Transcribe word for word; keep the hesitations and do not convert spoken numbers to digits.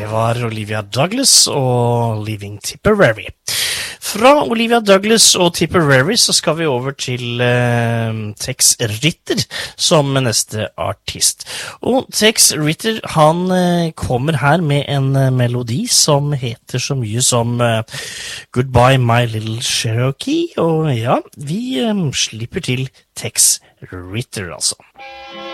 var Olivia Douglas og Leaving Tipperary. Fra Olivia Douglas og Tipperary så skal vi over til eh, Tex Ritter som neste artist. Og Tex Ritter, han eh, kommer her med en eh, melodi som heter så mye som eh, Goodbye My Little Cherokee, og ja, vi eh, slipper til Tex Ritter altså.